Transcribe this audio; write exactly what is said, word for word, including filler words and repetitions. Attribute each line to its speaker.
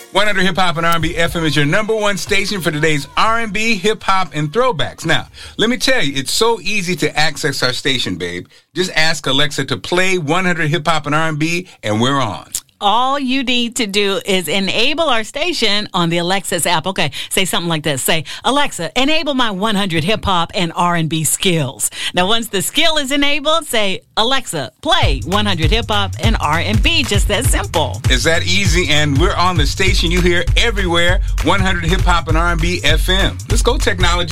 Speaker 1: one hundred Hip Hop and R and B F M is your number one station for today's R and B, hip hop, and throwbacks. Now, let me tell you, it's so easy to access our station, babe. Just ask Alexa to play one hundred Hip Hop and R and B, and we're on.
Speaker 2: All you need to do is enable our station on the Alexa's app. Okay, say something like this. Say, Alexa, enable my one hundred hip hop and R and B skills. Now, once the skill is enabled, say, Alexa, play one hundred hip hop and R and B. Just that simple.
Speaker 1: It's that easy, and we're on the station you hear everywhere, one hundred Hip Hop and R and B F M. Let's go, technology.